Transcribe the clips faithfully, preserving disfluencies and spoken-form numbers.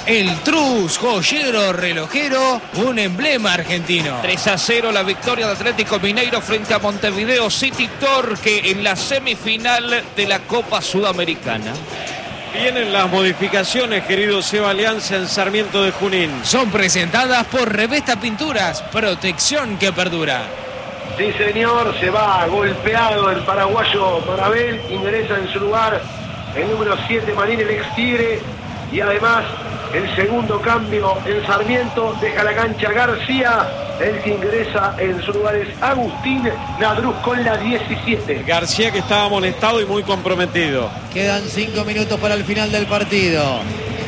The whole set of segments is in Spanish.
El Trus, joyero relojero, un emblema argentino. tres a cero la victoria de Atlético Mineiro frente a Montevideo City Torque en la semifinal de la Copa Sudamericana. Vienen las modificaciones, querido Seba Alianza, en Sarmiento de Junín. Son presentadas por Revesta Pinturas, protección que perdura. Sí, señor, se va golpeado el paraguayo Marabel, ingresa en su lugar el número siete, Marín, el ex Tigre, y además el segundo cambio en Sarmiento, deja la cancha García, el que ingresa en su lugar es Agustín Nadruz con la diecisiete. García, que estaba molestado y muy comprometido. Quedan cinco minutos para el final del partido.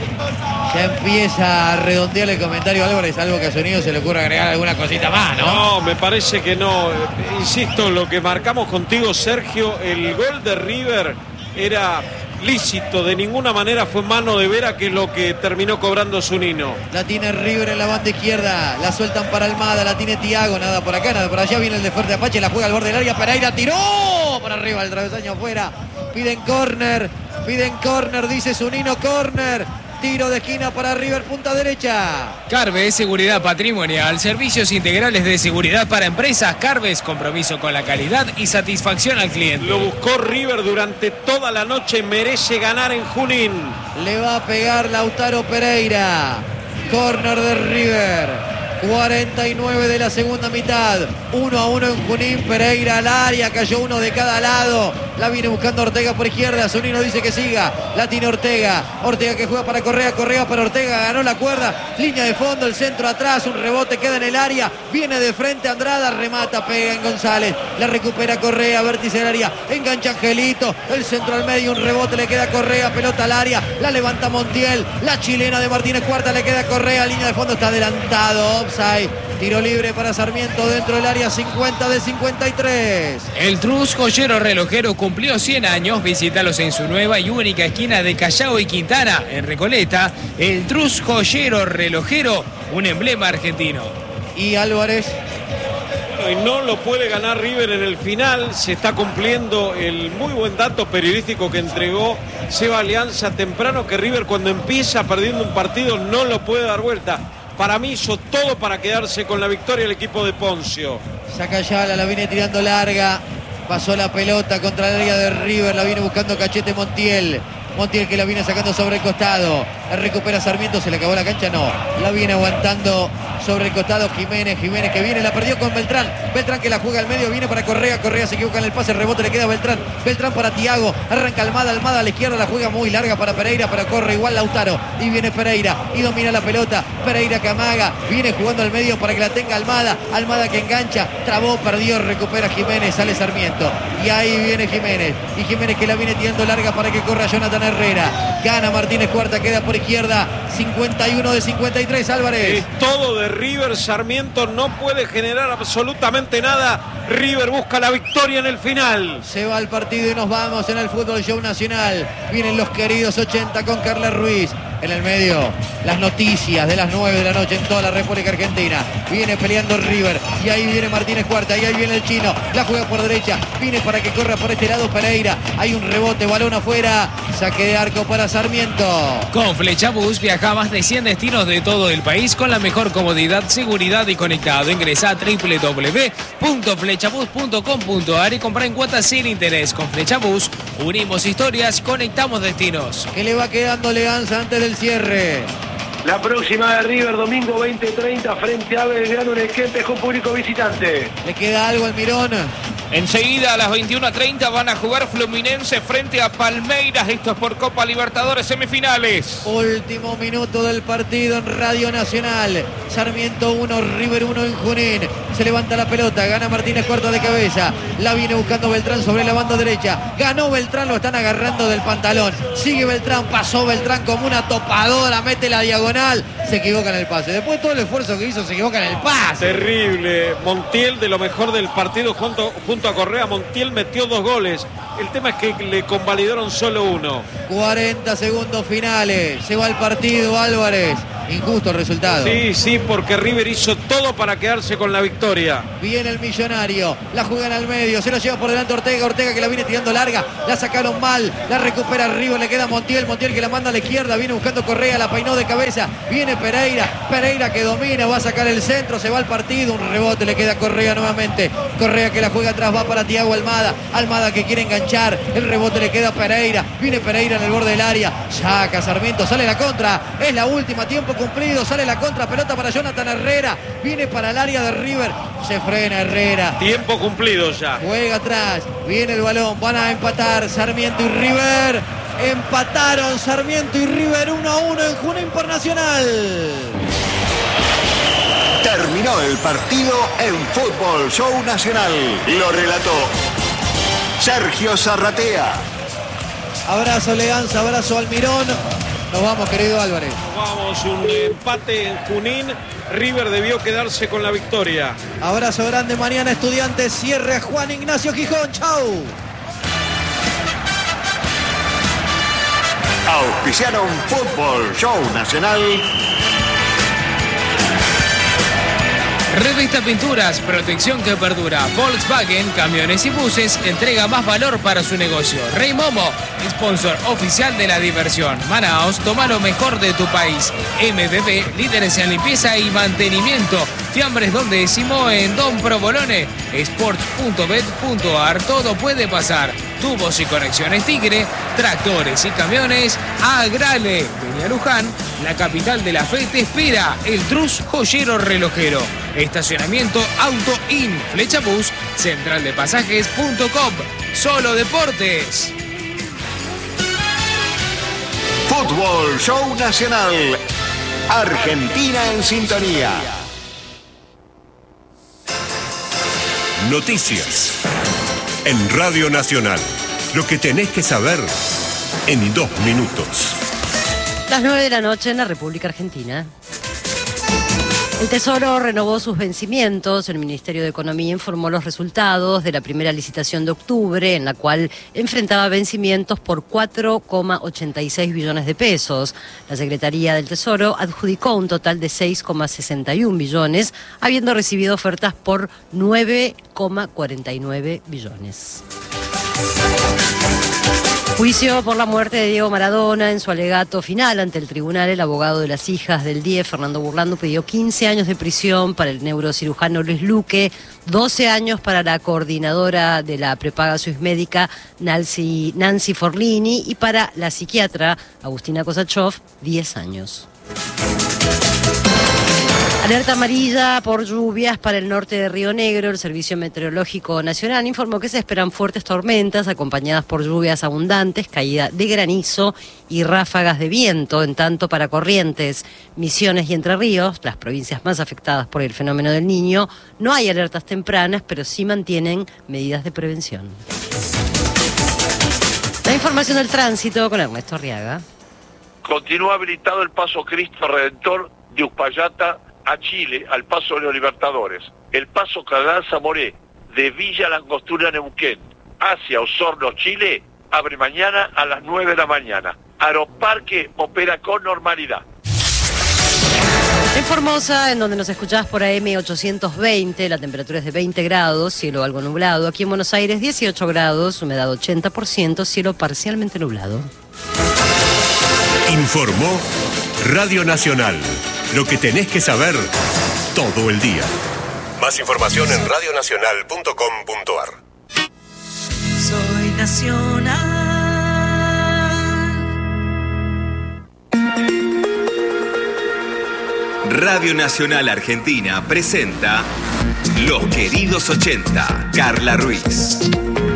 Ya empieza a redondear el comentario Álvarez, algo que a Sonido se le ocurre agregar alguna cosita más, ¿no? No, me parece que no. Insisto, lo que marcamos contigo, Sergio, el gol de River era lícito, de ninguna manera fue mano de Vera, que es lo que terminó cobrando Zunino. La tiene River en la banda izquierda, la sueltan para Almada, la tiene Thiago, nada por acá, nada por allá, viene el de Fuerte Apache, la juega al borde del área, Pereira tiró para arriba, el travesaño afuera, piden córner, piden córner, dice Zunino, córner. Tiro de esquina para River, punta derecha. Carves, seguridad patrimonial, servicios integrales de seguridad para empresas. Carves, compromiso con la calidad y satisfacción al cliente. Lo buscó River durante toda la noche, merece ganar en Junín. Le va a pegar Lautaro Pereira. Córner de River. cuarenta y nueve de la segunda mitad. uno a uno en Junín. Pereira al área. Cayó uno de cada lado. La viene buscando Ortega por izquierda. Zunino dice que siga. La tiene Ortega. Ortega que juega para Correa. Correa para Ortega. Ganó la cuerda. Línea de fondo. El centro atrás. Un rebote queda en el área. Viene de frente Andrada. Remata. Pega en González. La recupera Correa. Vértice del área. Engancha Angelito. El centro al medio. Un rebote le queda a Correa. Pelota al área. La levanta Montiel. La chilena de Martínez Cuarta le queda a Correa. Línea de fondo. Está adelantado. Offside. Tiro libre para Sarmiento dentro del área, cincuenta de cincuenta y tres. El Trus, joyero relojero, cumplió cien años. Visítalos en su nueva y única esquina de Callao y Quintana, en Recoleta. El Trus, joyero relojero, un emblema argentino. Y Álvarez. Bueno, y no lo puede ganar River en el final. Se está cumpliendo el muy buen dato periodístico que entregó Seba Alianza temprano, que River cuando empieza perdiendo un partido no lo puede dar vuelta. Para mí hizo todo para quedarse con la victoria el equipo de Poncio. Saca Yala, la viene tirando larga. Pasó la pelota contra el área de River. La viene buscando Cachete Montiel. Montiel que la viene sacando sobre el costado. La recupera Sarmiento. ¿Se le acabó la cancha? No. La viene aguantando sobre el costado Jiménez. Jiménez que viene. La perdió con Beltrán. Beltrán que la juega al medio. Viene para Correa. Correa se equivoca en el pase. Rebote le queda a Beltrán. Beltrán para Thiago. Arranca Almada. Almada a la izquierda. La juega muy larga para Pereira. Pero corre igual Lautaro. Y viene Pereira. Y domina la pelota. Pereira que amaga. Viene jugando al medio para que la tenga Almada. Almada que engancha. Trabó. Perdió. Recupera Jiménez. Sale Sarmiento. Y ahí viene Jiménez. Y Jiménez que la viene tirando larga para que corra Jonathan Herrera. Gana Martínez Cuarta. Queda por izquierda. cincuenta y uno de cincuenta y tres. Álvarez. Es todo de River. Sarmiento no puede generar absolutamente nada. River busca la victoria en el final. Se va el partido y nos vamos en el Fútbol Show Nacional. Vienen los queridos ochenta con Carla Ruiz. En el medio, las noticias de las nueve de la noche en toda la República Argentina. Viene peleando River. Y ahí viene Martínez Cuarta. Y ahí viene el chino. La juega por derecha. Viene para que corra por este lado Pereira. Hay un rebote, balón afuera. Saque de arco para Sarmiento. Con Flechabús viaja a más de cien destinos de todo el país con la mejor comodidad, seguridad y conectado. Ingresa a doble u doble u doble u punto flechabús punto com punto a r y compra en cuotas sin interés. Con Flechabús unimos historias, conectamos destinos. Que le va quedando Leganza antes del cierre. La próxima de River, domingo veinte treinta, frente a Belgrano en el Kempes con público visitante. ¿Le queda algo al Mirón? Enseguida a las veintiuna treinta van a jugar Fluminense frente a Palmeiras. Esto es por Copa Libertadores semifinales. Último minuto del partido en Radio Nacional. Sarmiento uno, River uno en Junín. Se levanta la pelota, gana Martínez Cuarta de cabeza. La viene buscando Beltrán sobre la banda derecha. Ganó Beltrán, lo están agarrando del pantalón. Sigue Beltrán, pasó Beltrán como una topadora, mete la diagonal. Se equivoca en el pase. Después de todo el esfuerzo que hizo, se equivoca en el pase. Terrible. Montiel, de lo mejor del partido junto, junto a Correa. Montiel metió dos goles. El tema es que le convalidaron solo uno. cuarenta segundos finales. Se va el partido Álvarez. Injusto el resultado. Sí, sí, porque River hizo todo para quedarse con la victoria. Viene el Millonario, la juegan al medio, se lo lleva por delante Ortega, Ortega que la viene tirando larga, la sacaron mal, la recupera River, le queda Montiel, Montiel que la manda a la izquierda, viene buscando Correa, la peinó de cabeza, viene Pereira, Pereira que domina, va a sacar el centro, se va al partido, un rebote, le queda Correa nuevamente, Correa que la juega atrás, va para Thiago Almada, Almada que quiere enganchar, el rebote le queda a Pereira, viene Pereira en el borde del área, saca Sarmiento, sale la contra, es la última, tiempo cumplido, sale la contra, pelota para Jonathan Herrera, viene para el área de River, se frena Herrera. Tiempo cumplido ya. Juega atrás, viene el balón, van a empatar Sarmiento y River. Empataron Sarmiento y River uno a uno en Junín por Nacional. Terminó el partido en Fútbol Show Nacional. Lo relató Sergio Zarratea. Abrazo Leanza, abrazo Almirón. Nos vamos, querido Álvarez. Vamos, un empate en Junín. River debió quedarse con la victoria. Abrazo grande mañana, Estudiantes. Cierre a Juan Ignacio Gijón. Chau. Auspiciaron Fútbol Show Nacional. Revista Pinturas, protección que perdura. Volkswagen, camiones y buses, entrega más valor para su negocio. Rey Momo, sponsor oficial de la diversión. Manaos, toma lo mejor de tu país. M B B, líderes en limpieza y mantenimiento. Fiambres donde decimos en Don Provolone. Sports punto bet punto ar, todo puede pasar. Tubos y conexiones Tigre, tractores y camiones, Agrale. Vení a Luján, la capital de la fe te espera. El Trus Joyero Relojero. Estacionamiento Auto In, Flecha Bus, central de pasajes punto com. Solo Deportes. Fútbol Show Nacional. Argentina en sintonía. Noticias. En Radio Nacional. Lo que tenés que saber en dos minutos. Las nueve de la noche en la República Argentina. El Tesoro renovó sus vencimientos. El Ministerio de Economía informó los resultados de la primera licitación de octubre, en la cual enfrentaba vencimientos por cuatro coma ochenta y seis billones de pesos. La Secretaría del Tesoro adjudicó un total de seis coma sesenta y un billones, habiendo recibido ofertas por nueve coma cuarenta y nueve billones. Juicio por la muerte de Diego Maradona. En su alegato final ante el tribunal, el abogado de las hijas del D I E, Fernando Burlando, pidió quince años de prisión para el neurocirujano Luis Luque, doce años para la coordinadora de la prepaga Suizmédica, Nancy, Nancy Forlini, y para la psiquiatra Agustina Kosachov, diez años. Alerta amarilla por lluvias para el norte de Río Negro. El Servicio Meteorológico Nacional informó que se esperan fuertes tormentas acompañadas por lluvias abundantes, caída de granizo y ráfagas de viento. En tanto, para Corrientes, Misiones y Entre Ríos, las provincias más afectadas por el fenómeno del Niño, no hay alertas tempranas, pero sí mantienen medidas de prevención. La información del tránsito con Ernesto Arriaga. Continúa habilitado el paso Cristo Redentor de Uspallata a Chile, al paso de los Libertadores. El paso Cardenal Zamoré de Villa Langostura Neuquén hacia Osorno, Chile, abre mañana a las nueve de la mañana. Aeroparque opera con normalidad. En Formosa, en donde nos escuchás por A M ochocientos veinte, la temperatura es de veinte grados, cielo algo nublado. Aquí en Buenos Aires, dieciocho grados, humedad ochenta por ciento, cielo parcialmente nublado. Informó Radio Nacional. Lo que tenés que saber todo el día. Más información en radio nacional punto com punto ar. Soy Nacional. Radio Nacional Argentina presenta Los Queridos ochenta, Carla Ruiz.